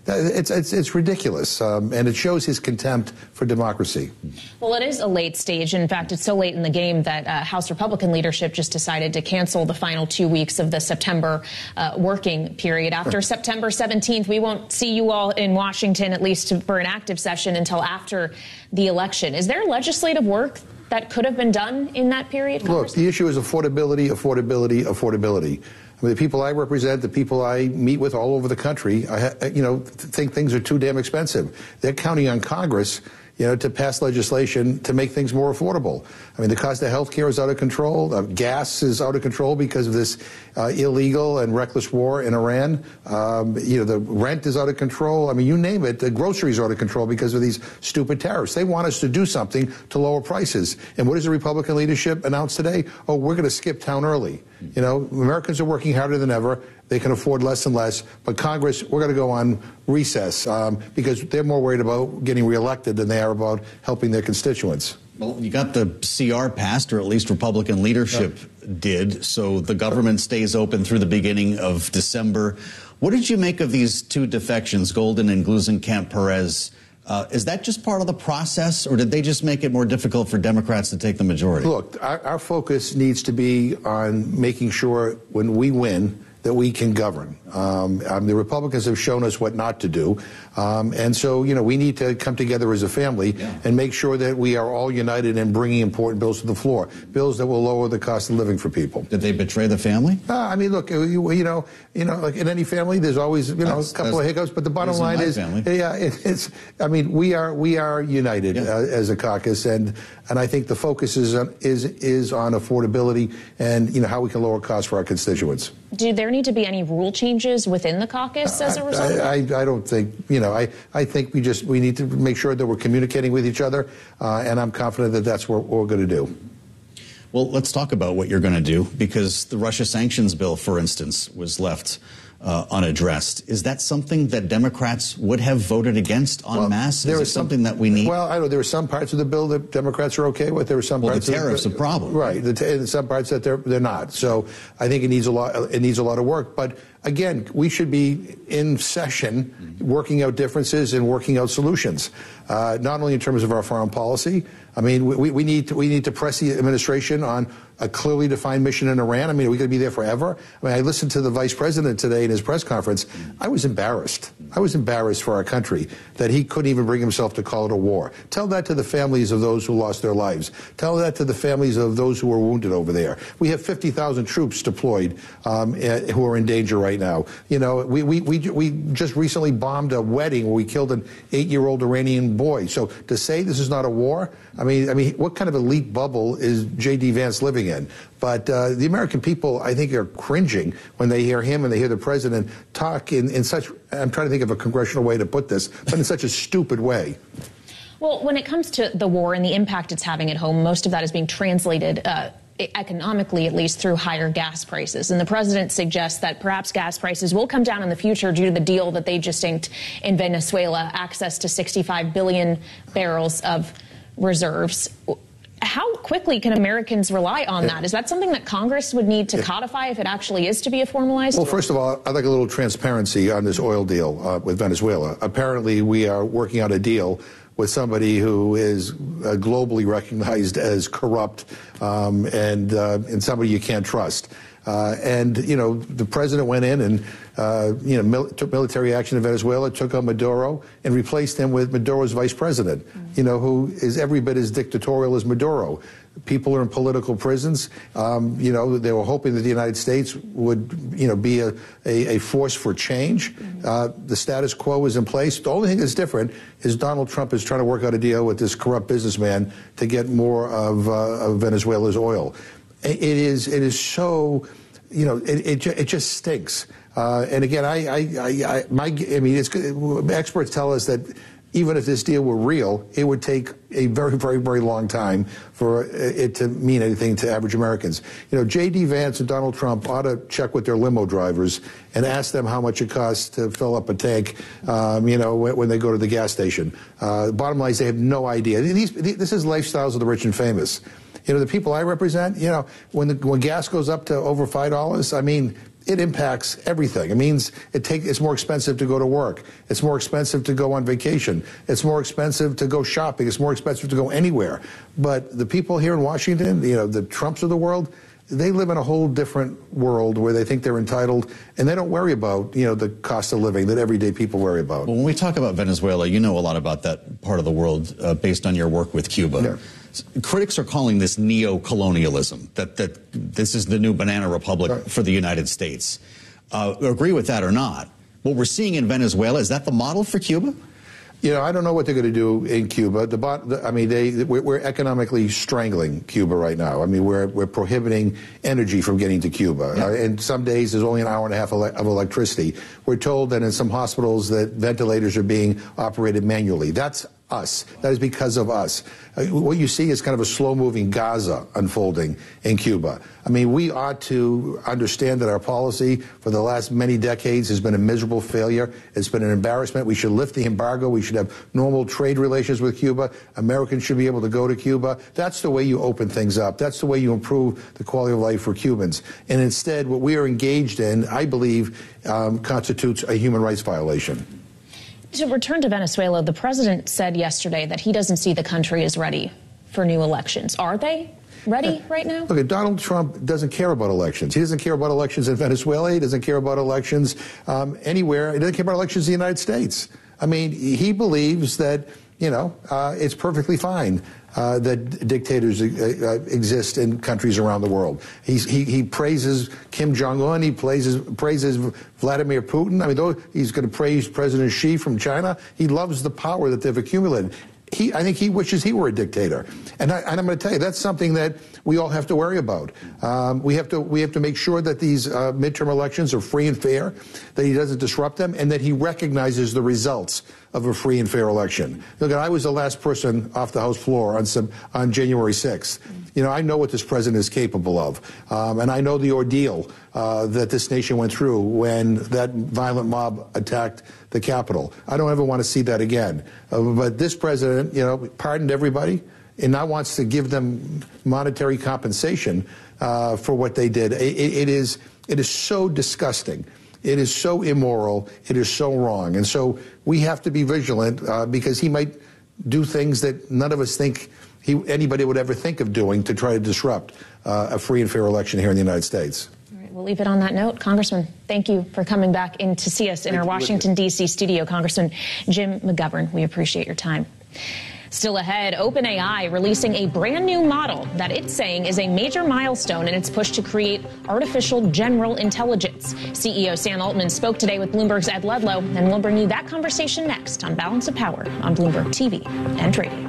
Speaker 5: It's ridiculous, and it shows his contempt for democracy.
Speaker 3: Well, it is a late stage. In fact, it's so late in the game that House Republican leadership just decided to cancel the final 2 weeks of the September working period. After September 17th, we won't see you all in Washington, at least for an active session, until after the election. Is there legislative work that could have been done in that period?
Speaker 5: Look, the issue is affordability, affordability, affordability. I mean, the people I represent, the people I meet with all over the country, think things are too damn expensive. They're counting on Congress, to pass legislation to make things more affordable. I mean, the cost of health care is out of control. Gas is out of control because of this illegal and reckless war in Iran. The rent is out of control. I mean, you name it. The groceries are out of control because of these stupid tariffs. They want us to do something to lower prices. And what does the Republican leadership announce today? Oh, we're going to skip town early. Americans are working harder than ever. They can afford less and less. But Congress, we're going to go on recess because they're more worried about getting reelected than they are about helping their constituents.
Speaker 2: Well, you got the CR passed, or at least Republican leadership did, so the government stays open through the beginning of December. What did you make of these two defections, Golden and Gluesenkamp-Perez? Is that just part of the process, or did they just make it more difficult for Democrats to take the majority?
Speaker 5: Look, our focus needs to be on making sure when we win that we can govern. The Republicans have shown us what not to do. And so, we need to come together as a family and make sure that we are all united in bringing important bills to the floor, bills that will lower the cost of living for people.
Speaker 2: Did they betray the family?
Speaker 5: Look, like in any family, there's always, a couple of hiccups, but the bottom line is, we are united as a caucus, and I think the focus is on affordability and, how we can lower costs for our constituents.
Speaker 3: Do there need to be any rule changes within the caucus as a result?
Speaker 5: I don't think, I think we need to make sure that we're communicating with each other, and I'm confident that that's what we're going to do.
Speaker 2: Well, let's talk about what you're going to do, because the Russia sanctions bill, for instance, was left unaddressed. Is that something that Democrats would have voted against en masse? Is it something that we need?
Speaker 5: Well, I know there are some parts of the bill that Democrats are okay with. There are some parts
Speaker 2: the tariff's a problem,
Speaker 5: right? Some parts that they're not. So I think it needs a lot. It needs a lot of work. But again, we should be in session, working out differences and working out solutions. Not only in terms of our foreign policy. I mean, we need to press the administration on a clearly defined mission in Iran. I mean, are we going to be there forever? I mean, I listened to the vice president today in his press conference. I was embarrassed. I was embarrassed for our country that he couldn't even bring himself to call it a war. Tell that to the families of those who lost their lives. Tell that to the families of those who were wounded over there. We have 50,000 troops deployed who are in danger right now. We just recently bombed a wedding where we killed an 8-year-old Iranian boy. So to say this is not a war, I mean, what kind of elite bubble is J.D. Vance living in? But the American people, I think, are cringing when they hear him and they hear the president talk in such, I'm trying to think of a congressional way to put this, but in such a stupid way.
Speaker 3: Well, when it comes to the war and the impact it's having at home, most of that is being translated economically, at least, through higher gas prices. And the president suggests that perhaps gas prices will come down in the future due to the deal that they just inked in Venezuela, access to 65 billion barrels of reserves. How quickly can Americans rely on that? Is that something that Congress would need to codify if it actually is to be a formalized?
Speaker 5: Well, first of all, I'd like a little transparency on this oil deal with Venezuela. Apparently, we are working out a deal with somebody who is globally recognized as corrupt and somebody you can't trust. The president went in and, took military action in Venezuela, took on Maduro, and replaced him with Maduro's vice president, who is every bit as dictatorial as Maduro. People are in political prisons. They were hoping that the United States would, be a force for change. The status quo is in place. The only thing that's different is Donald Trump is trying to work out a deal with this corrupt businessman to get more of Venezuela's oil. It is so, it just stinks. And again, experts tell us that even if this deal were real, it would take a very, very, very long time for it to mean anything to average Americans. J.D. Vance and Donald Trump ought to check with their limo drivers and ask them how much it costs to fill up a tank, when they go to the gas station. Bottom line is they have no idea. This is lifestyles of the rich and famous. The people I represent, when gas goes up to over $5, I mean, it impacts everything. It means it's more expensive to go to work. It's more expensive to go on vacation. It's more expensive to go shopping. It's more expensive to go anywhere. But the people here in Washington, the Trumps of the world, they live in a whole different world where they think they're entitled, and they don't worry about, the cost of living that everyday people worry about.
Speaker 2: Well, when we talk about Venezuela, you know a lot about that part of the world based on your work with Cuba.
Speaker 5: Yeah.
Speaker 2: Critics are calling this neo-colonialism, that this is the new banana republic for the United States. Agree with that or not? What we're seeing in Venezuela, is that the model for Cuba?
Speaker 5: I don't know what they're going to do in Cuba. We're economically strangling Cuba right now. I mean, we're prohibiting energy from getting to Cuba.
Speaker 2: Yeah.
Speaker 5: And some days there's only an hour and a half of electricity. We're told that in some hospitals that ventilators are being operated manually. That's us. That is because of us. What you see is kind of a slow-moving Gaza unfolding in Cuba. I mean, we ought to understand that our policy for the last many decades has been a miserable failure. It's been an embarrassment. We should lift the embargo. We should have normal trade relations with Cuba. Americans should be able to go to Cuba. That's the way you open things up. That's the way you improve the quality of life for Cubans. And instead, what we are engaged in, I believe, constitutes a human rights violation.
Speaker 3: To return to Venezuela, the president said yesterday that he doesn't see the country as ready for new elections. Are they ready right now?
Speaker 5: Look, Donald Trump doesn't care about elections. He doesn't care about elections in Venezuela. He doesn't care about elections anywhere. He doesn't care about elections in the United States. I mean, he believes that, it's perfectly fine that dictators exist in countries around the world. He praises Kim Jong-un. He praises Vladimir Putin. I mean, he's going to praise President Xi from China. He loves the power that they've accumulated. I think he wishes he were a dictator. And I'm going to tell you, that's something that we all have to worry about. We have to make sure that these midterm elections are free and fair, that he doesn't disrupt them, and that he recognizes the results of a free and fair election. Look, I was the last person off the House floor on January 6th. I know what this president is capable of, and I know the ordeal that this nation went through when that violent mob attacked the Capitol. I don't ever want to see that again. But this president, pardoned everybody, and now wants to give them monetary compensation for what they did. It is so disgusting. It is so immoral. It is so wrong. And so we have to be vigilant because he might do things that none of us think anybody would ever think of doing to try to disrupt a free and fair election here in the United States.
Speaker 3: All right, we'll leave it on that note. Congressman, thank you for coming back in to see us in our Washington, D.C. studio. Congressman Jim McGovern, we appreciate your time. Still ahead, OpenAI releasing a brand new model that it's saying is a major milestone in its push to create artificial general intelligence. CEO Sam Altman spoke today with Bloomberg's Ed Ludlow, and we'll bring you that conversation next on Balance of Power on Bloomberg TV and radio.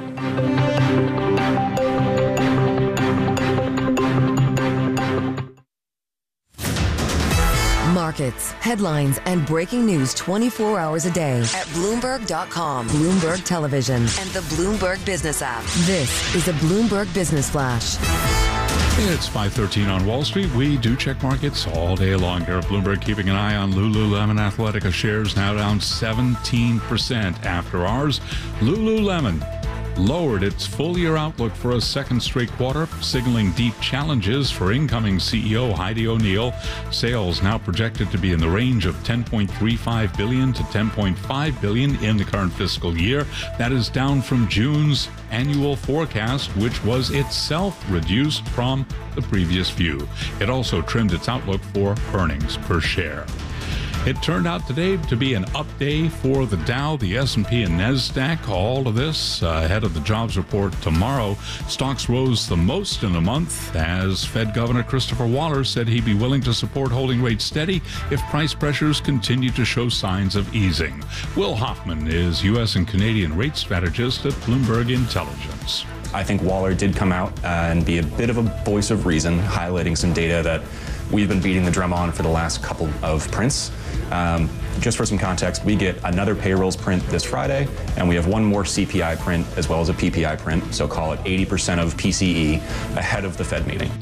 Speaker 14: Markets, headlines, and breaking news 24 hours a day at Bloomberg.com, Bloomberg Television, and the Bloomberg Business app. This is a Bloomberg Business Flash.
Speaker 6: It's 5:13 on Wall Street. We do check markets all day long here at Bloomberg, keeping an eye on Lululemon Athletica shares now down 17% after hours. Lululemon lowered its full-year outlook for a second straight quarter, signaling deep challenges for incoming CEO Heidi O'Neill. Sales now projected to be in the range of $10.35 billion to $10.5 billion in the current fiscal year. That is down from June's annual forecast, which was itself reduced from the previous view. It also trimmed its outlook for earnings per share. It turned out today to be an up day for the Dow, the S&P, and NASDAQ. All of this ahead of the jobs report tomorrow. Stocks rose the most in a month as Fed Governor Christopher Waller said he'd be willing to support holding rates steady if price pressures continue to show signs of easing. Will Hoffman is U.S. and Canadian rate strategist at Bloomberg Intelligence.
Speaker 7: I think Waller did come out and be a bit of a voice of reason, highlighting some data that we've been beating the drum on for the last couple of prints. Just for some context, we get another payrolls print this Friday, and we have one more CPI print as well as a PPI print, so call it 80% of PCE ahead of the Fed meeting.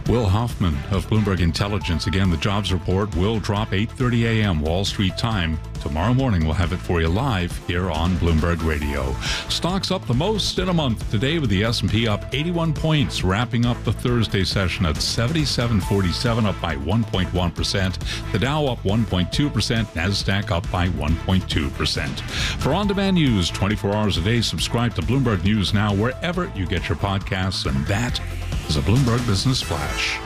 Speaker 6: Will Hoffman of Bloomberg Intelligence. Again, the jobs report will drop 8:30 a.m. Wall Street time. Tomorrow morning, we'll have it for you live here on Bloomberg Radio. Stocks up the most in a month today with the S&P up 81 points, wrapping up the Thursday session at 77.47, up by 1.1%. The Dow up 1.2%, NASDAQ up by 1.2%. For on-demand news 24 hours a day, subscribe to Bloomberg News Now wherever you get your podcasts, and that is a Bloomberg Business Flash.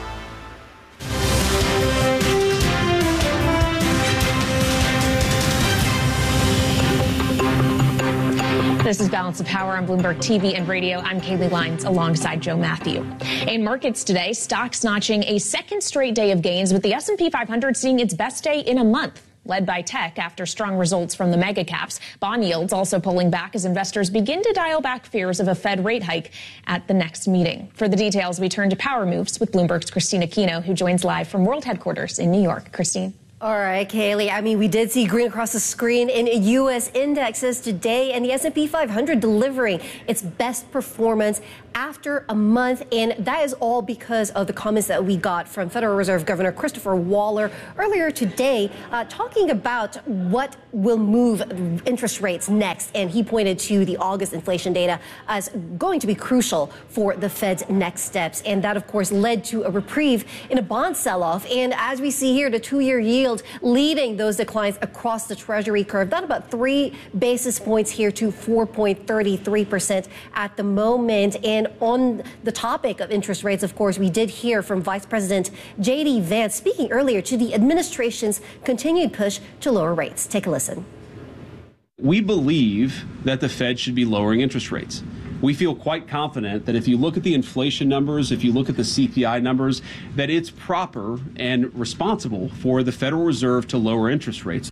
Speaker 3: This is Balance of Power on Bloomberg TV and radio. I'm Kaylee Lines alongside Joe Matthew. In markets today, stocks notching a second straight day of gains, with the S&P 500 seeing its best day in a month, led by tech after strong results from the mega caps. Bond yields also pulling back as investors begin to dial back fears of a Fed rate hike at the next meeting. For the details, we turn to Power Moves with Bloomberg's Christine Aquino, who joins live from World Headquarters in New York. Christine.
Speaker 9: All right, Kaylee. I mean, we did see green across the screen in U.S. indexes today, and the S&P 500 delivering its best performance after a month, and that is all because of the comments that we got from Federal Reserve Governor Christopher Waller earlier today, talking about what will move interest rates next. And he pointed to the August inflation data as going to be crucial for the Fed's next steps. And that, of course, led to a reprieve in a bond sell-off. And as we see here, the two-year yield leading those declines across the Treasury curve, down about 3 basis points here to 4.33% at the moment. And on the topic of interest rates, of course, we did hear from Vice President J.D. Vance speaking earlier to the administration's continued push to lower rates. Take a listen.
Speaker 1: We believe that the Fed should be lowering interest rates. We feel quite confident that if you look at the inflation numbers, if you look at the CPI numbers, that it's proper and responsible for the Federal Reserve to lower interest rates.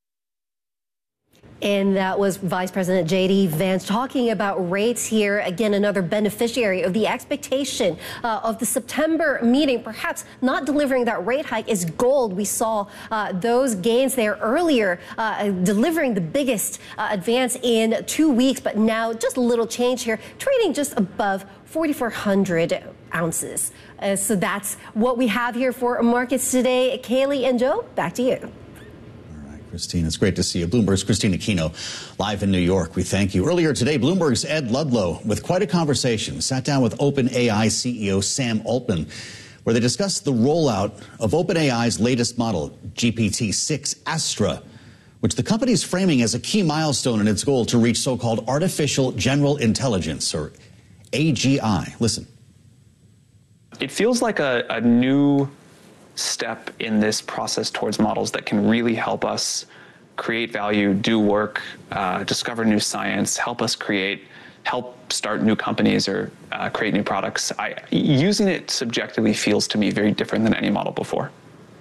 Speaker 9: And that was Vice President J.D. Vance talking about rates here. Again, another beneficiary of the expectation of the September meeting, perhaps not delivering that rate hike, is gold. We saw those gains there earlier, delivering the biggest advance in 2 weeks, but now just a little change here, trading just above 4,400 ounces. So that's what we have here for markets today. Kaylee and Joe, back to you.
Speaker 2: Christine, it's great to see you. Bloomberg's Christine Aquino, live in New York. We thank you. Earlier today, Bloomberg's Ed Ludlow, with quite a conversation, sat down with OpenAI CEO Sam Altman, where they discussed the rollout of OpenAI's latest model, GPT-6 Astra, which the company is framing as a key milestone in its goal to reach so-called artificial general intelligence, or AGI. Listen.
Speaker 10: It feels like a new step in this process towards models that can really help us create value, do work, discover new science, help start new companies or create new products. Using it subjectively feels to me very different than any model before.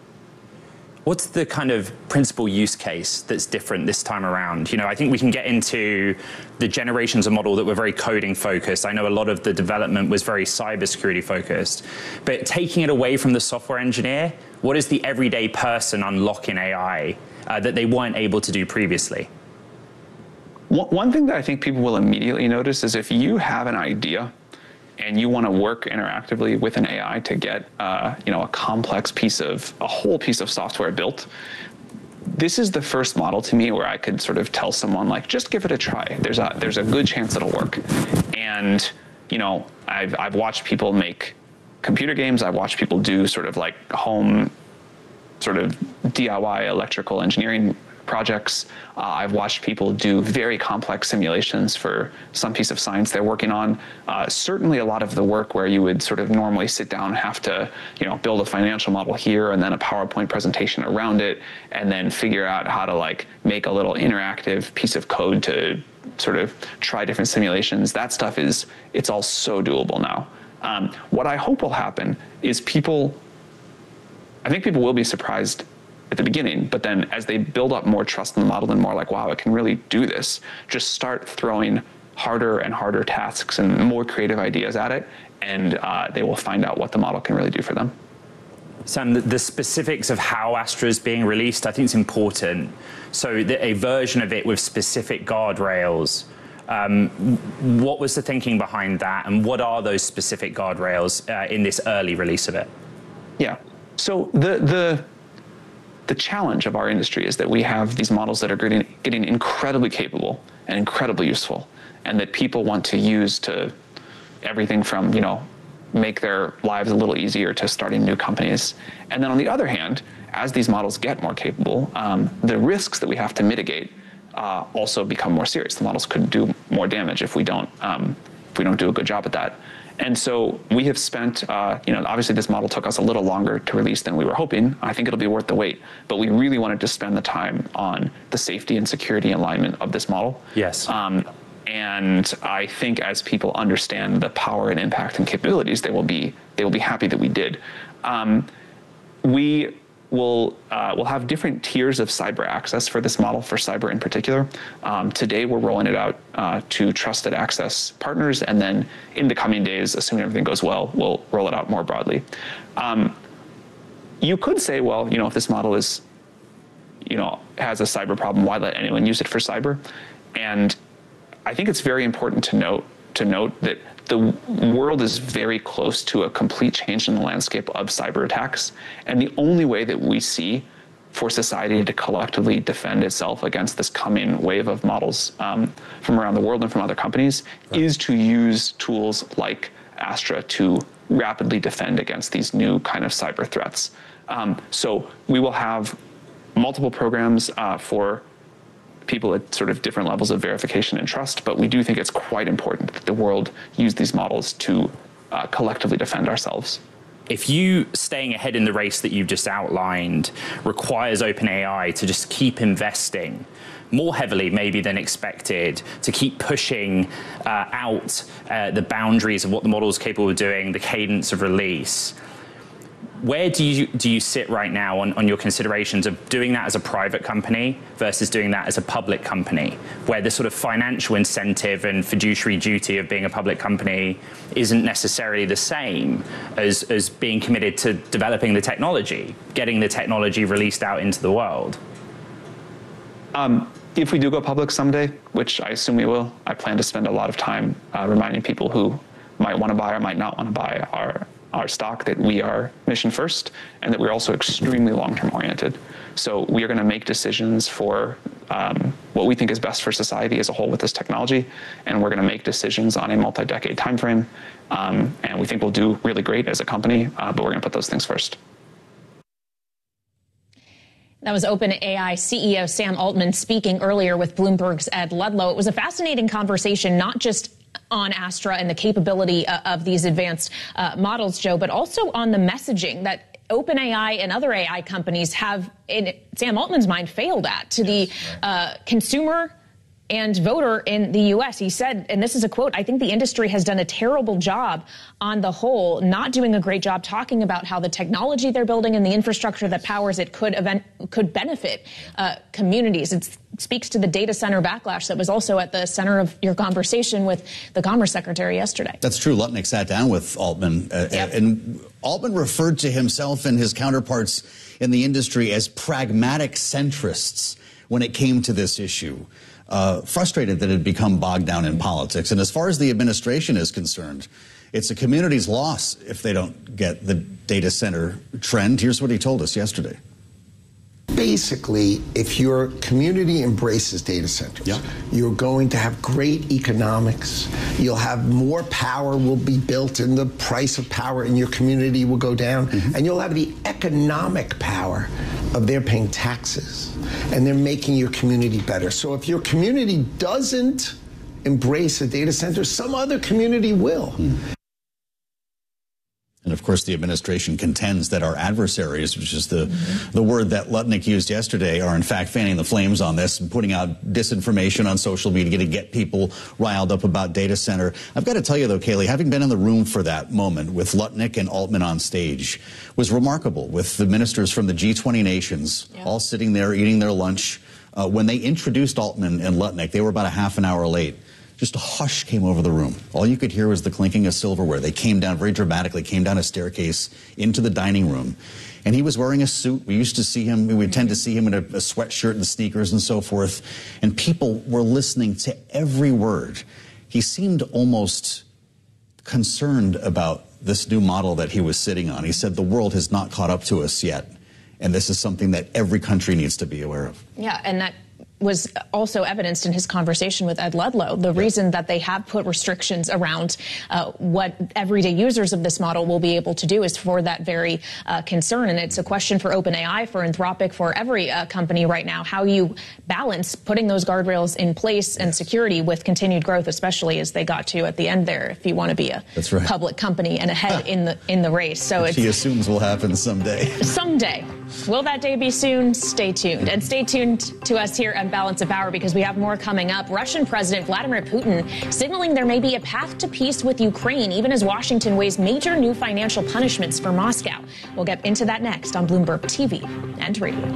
Speaker 13: What's the kind of principal use case that's different this time around? You know, I think we can get into the generations of model that were very coding focused. I know a lot of the development was very cybersecurity focused, but taking it away from the software engineer, what is the everyday person unlocking AI that they weren't able to do previously?
Speaker 10: One thing that I think people will immediately notice is if you have an idea and you want to work interactively with an AI to get a whole piece of software built, this is the first model to me where I could sort of tell someone, like, just give it a try. There's a good chance it'll work. And I've watched people make computer games. I've watched people do sort of like home sort of DIY electrical engineering projects. I've watched people do very complex simulations for some piece of science they're working on. Certainly a lot of the work where you would sort of normally sit down and have to, build a financial model here and then a PowerPoint presentation around it, and then figure out how to make a little interactive piece of code to sort of try different simulations. That stuff it's all so doable now. What I hope will happen is I think people will be surprised at the beginning, but then as they build up more trust in the model and more like, wow, it can really do this, just start throwing harder and harder tasks and more creative ideas at it, and they will find out what the model can really do for them.
Speaker 13: Sam, the specifics of how Astra is being released, I think it's important. So a version of it with specific guardrails What was the thinking behind that, and what are those specific guardrails in this early release of it?
Speaker 10: Yeah. So the challenge of our industry is that we have these models that are getting incredibly capable and incredibly useful, and that people want to use to everything from, make their lives a little easier to starting new companies. And then on the other hand, as these models get more capable, the risks that we have to mitigate also become more serious. The models could do more damage if we don't do a good job at that. And so we have spent, obviously this model took us a little longer to release than we were hoping. I think it'll be worth the wait, but we really wanted to spend the time on the safety and security alignment of this model.
Speaker 13: Yes.
Speaker 10: And I think as people understand the power and impact and capabilities, they will be happy that we did. We'll have different tiers of cyber access for this model, for cyber in particular. Today, we're rolling it out to trusted access partners, and then in the coming days, assuming everything goes well, we'll roll it out more broadly. You could say, well, if this model is, has a cyber problem, why let anyone use it for cyber? And I think it's very important to note that the world is very close to a complete change in the landscape of cyber attacks. And the only way that we see for society to collectively defend itself against this coming wave of models from around the world and from other companies is to use tools like Astra to rapidly defend against these new kind of cyber threats. So we will have multiple programs for people at sort of different levels of verification and trust, but we do think it's quite important that the world use these models to collectively defend ourselves.
Speaker 13: If you staying ahead in the race that you've just outlined requires OpenAI to just keep investing more heavily maybe than expected, to keep pushing out the boundaries of what the model is capable of doing, the cadence of release, where do you sit right now on your considerations of doing that as a private company versus doing that as a public company, where the sort of financial incentive and fiduciary duty of being a public company isn't necessarily the same as being committed to developing the technology, getting the technology released out into the world?
Speaker 10: If we do go public someday, which I assume we will, I plan to spend a lot of time reminding people who might want to buy or might not want to buy our stock that we are mission first, and that we're also extremely long-term oriented. So we are going to make decisions for what we think is best for society as a whole with this technology, and we're going to make decisions on a multi-decade time frame. And we think we'll do really great as a company, but we're going to put those things first.
Speaker 3: That was OpenAI CEO Sam Altman speaking earlier with Bloomberg's Ed Ludlow. It was a fascinating conversation, not just on Astra and the capability of these advanced models, Joe, but also on the messaging that OpenAI and other AI companies have, in Sam Altman's mind, failed at to the consumer and voter in the U.S. He said, and this is a quote, "I think the industry has done a terrible job on the whole, not doing a great job talking about how the technology they're building and the infrastructure that powers it could benefit communities." It speaks to the data center backlash that was also at the center of your conversation with the Commerce Secretary yesterday.
Speaker 2: That's true. Lutnick sat down with Altman, and Altman referred to himself and his counterparts in the industry as pragmatic centrists when it came to this issue. Frustrated that it had become bogged down in politics. And as far as the administration is concerned, it's a community's loss if they don't get the data center trend. Here's what he told us yesterday.
Speaker 15: Basically, if your community embraces data centers, you're going to have great economics. You'll have more power will be built, and the price of power in your community will go down. And you'll have the economic power of they're paying taxes, and they're making your community better. So if your community doesn't embrace a data center, some other community will.
Speaker 2: And of course, the administration contends that our adversaries, which is the word that Lutnick used yesterday, are in fact fanning the flames on this and putting out disinformation on social media to get people riled up about data center. I've got to tell you, though, Kaylee, having been in the room for that moment with Lutnick and Altman on stage was remarkable, with the ministers from the G20 nations all sitting there eating their lunch. When they introduced Altman and Lutnick, they were about a half an hour late. just a hush came over the room. All you could hear was the clinking of silverware. They came down very dramatically, came down a staircase into the dining room. And he was wearing a suit. We used to see him, we would tend to see him in a sweatshirt and sneakers and so forth. And people were listening to every word. He seemed almost concerned about this new model that he was sitting on. He said, the world has not caught up to us yet. And this is something that every country needs to be aware of.
Speaker 3: Yeah, and that was also evidenced in his conversation with Ed Ludlow. The reason that they have put restrictions around what everyday users of this model will be able to do is for that very concern. And it's a question for OpenAI, for Anthropic, for every company right now, how you balance putting those guardrails in place and security with continued growth, especially as they got to at the end there, if you want to be a public company and ahead in the race. So
Speaker 2: he assumes will happen someday.
Speaker 3: Someday. Will that day be soon? Stay tuned. And stay tuned to us here on Balance of Power because we have more coming up. Russian President Vladimir Putin signaling there may be a path to peace with Ukraine, even as Washington weighs major new financial punishments for Moscow. We'll get into that next on Bloomberg TV and radio.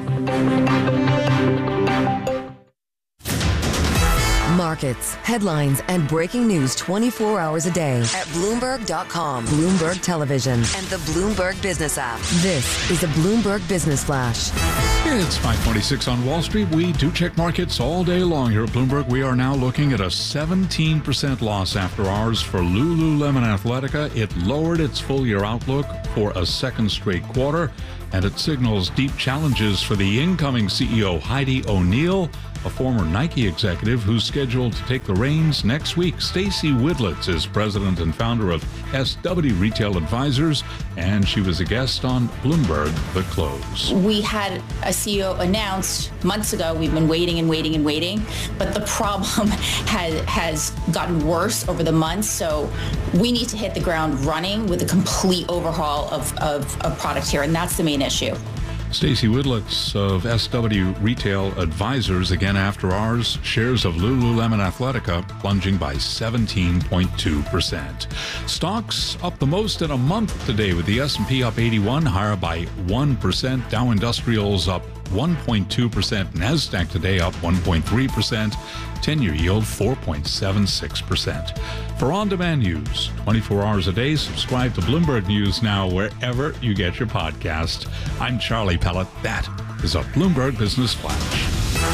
Speaker 14: Markets, headlines, and breaking news 24 hours a day at Bloomberg.com, Bloomberg Television, and the Bloomberg Business app. This is a Bloomberg Business Flash.
Speaker 6: It's 5:26 on Wall Street. We do check markets all day long here at Bloomberg. We are now looking at a 17% loss after hours for Lululemon Athletica. It lowered its full-year outlook for a second straight quarter, and it signals deep challenges for the incoming CEO, Heidi O'Neill, a former Nike executive who's scheduled to take the reins next week. Stacy Widlitz is president and founder of SW Retail Advisors, and she was a guest on Bloomberg The Close.
Speaker 16: We had a CEO announced months ago. We've been waiting and waiting and waiting, but the problem has gotten worse over the months. So we need to hit the ground running with a complete overhaul of product here, and that's the main issue.
Speaker 6: Stacy Widlitz of SW Retail Advisors, again after hours. Shares of Lululemon Athletica plunging by 17.2%. Stocks up the most in a month today, with the S&P up 81, higher by 1%. Dow Industrials up 1.2%. NASDAQ today up 1.3%. 10-year yield 4.76%. For on-demand news, 24 hours a day, subscribe to Bloomberg News now wherever you get your podcast. I'm Charlie Pellet. That is a Bloomberg Business Flash.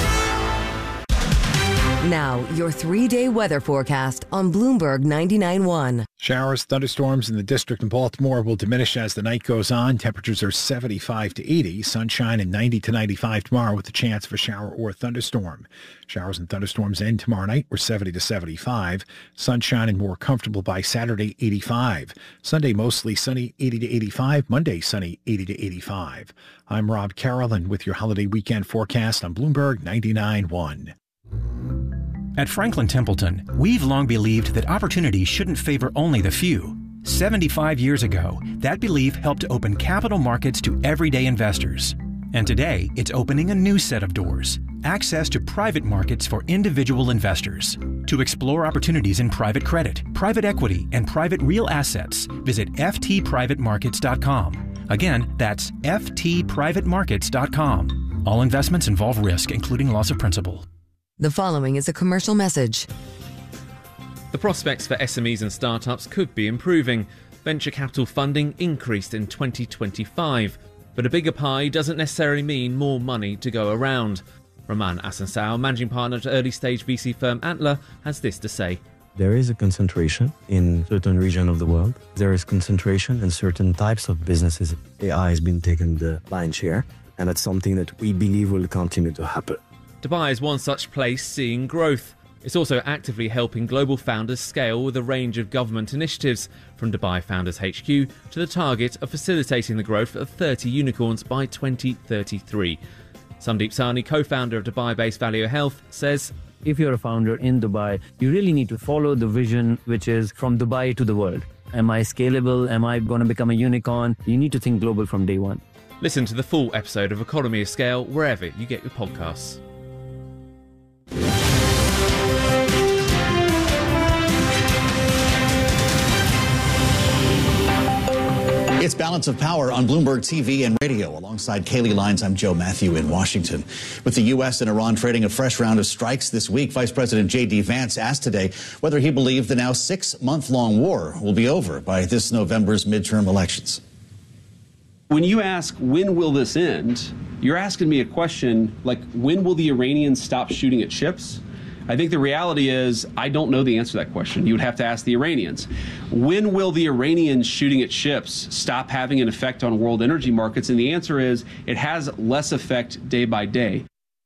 Speaker 14: Now, your 3-day weather forecast on Bloomberg 99.1.
Speaker 24: Showers, thunderstorms in the district in Baltimore will diminish as the night goes on. Temperatures are 75 to 80. Sunshine and 90 to 95 tomorrow with a chance of a shower or thunderstorm. Showers and thunderstorms end tomorrow night. We're 70 to 75. Sunshine and more comfortable by Saturday, 85. Sunday, mostly sunny, 80 to 85. Monday, sunny, 80 to 85. I'm Rob Carroll with your holiday weekend forecast on Bloomberg 99.1.
Speaker 17: At Franklin Templeton, we've long believed that opportunity shouldn't favor only the few. 75 years ago, that belief helped to open capital markets to everyday investors. And today, it's opening a new set of doors. Access to private markets for individual investors. To explore opportunities in private credit, private equity, and private real assets, visit ftprivatemarkets.com. Again, that's ftprivatemarkets.com. All investments involve risk, including loss of principal.
Speaker 14: The following is a commercial message.
Speaker 18: The prospects for SMEs and startups could be improving. Venture capital funding increased in 2025, but a bigger pie doesn't necessarily mean more money to go around. Roman Asansao, managing partner at early-stage VC firm Antler, has this to say.
Speaker 19: There is a concentration in certain regions of the world. There is concentration in certain types of businesses. AI has been taking the lion's share, and that's something that we believe will continue to happen.
Speaker 18: Dubai is one such place seeing growth. It's also actively helping global founders scale with a range of government initiatives, from Dubai Founders HQ to the target of facilitating the growth of 30 unicorns by 2033. Sandeep Sahni, co-founder of Dubai-based Value Health, says,
Speaker 23: if you're a founder in Dubai, you really need to follow the vision, which is from Dubai to the world. Am I scalable? Am I going to become a unicorn? You need to think global from day one.
Speaker 18: Listen to the full episode of Economy of Scale wherever you get your podcasts.
Speaker 2: It's Balance Balance of Power on Bloomberg TV and radio. Alongside Kaylee Lyons, I'm Joe Matthew in Washington. With the U.S. and Iran trading a fresh round of strikes this week, Vice President J.D. Vance asked today whether he believed the now 6-month-long war will be over by this November's midterm elections.
Speaker 1: When you ask, when will this end, you're asking me a question like, when will the Iranians stop shooting at ships? I think the reality is I don't know the answer to that question. You would have to ask the Iranians. When will the Iranians shooting at ships stop having an effect on world energy markets? And the answer is it has less effect day by day.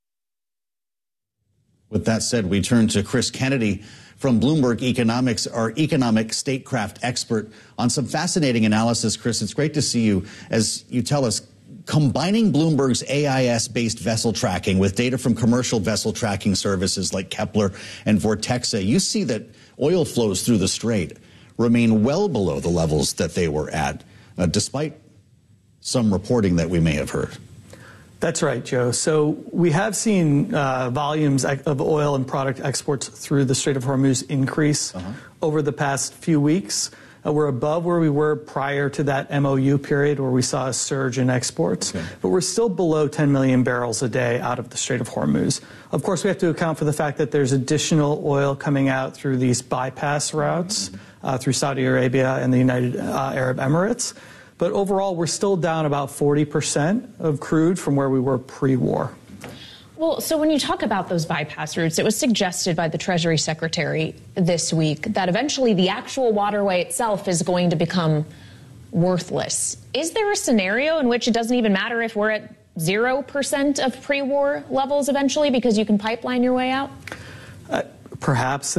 Speaker 2: With that said, we turn to Chris Kennedy from Bloomberg Economics, our economic statecraft expert, on some fascinating analysis. Chris, it's great to see you as you tell us, combining Bloomberg's AIS-based vessel tracking with data from commercial vessel tracking services like Kepler and Vortexa, you see that oil flows through the Strait remain well below the levels that they were at, despite some reporting that we may have heard.
Speaker 11: That's right, Joe. So we have seen volumes of oil and product exports through the Strait of Hormuz increase over the past few weeks. We're above where we were prior to that MOU period where we saw a surge in exports, but we're still below 10 million barrels a day out of the Strait of Hormuz. Of course, we have to account for the fact that there's additional oil coming out through these bypass routes through Saudi Arabia and the United Arab Emirates. But overall, we're still down about 40% of crude from where we were pre-war.
Speaker 3: Well, so when you talk about those bypass routes, it was suggested by the Treasury Secretary this week that eventually the actual waterway itself is going to become worthless. Is there a scenario in which it doesn't even matter if we're at 0% of pre-war levels eventually because you can pipeline your way out?
Speaker 11: Perhaps.